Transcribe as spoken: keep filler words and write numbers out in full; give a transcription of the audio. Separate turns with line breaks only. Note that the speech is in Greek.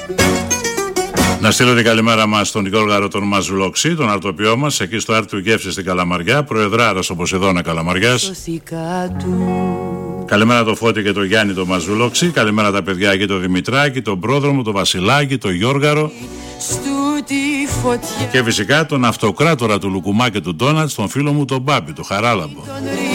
Να στείλω την καλημέρα μας στον Γιώργαρο τον Μαζουλοξή, τον αρτοποιό μας, εκεί στο Άρτιο Γεύση στην Καλαμαριά, προεδράρας ο Ποσειδώνα Καλαμαριάς. Καλημέρα το Φώτη και το Γιάννη το Μαζουλοξή, καλημέρα τα παιδιά εκεί, το Δημητράκη, τον Πρόδρομο, το Βασιλάκη, το Γιώργαρο. Και φυσικά τον αυτοκράτορα του Λουκουμά και του Ντόνατς, τον φίλο μου τον Μπάμπη, το Χαράλαμπο.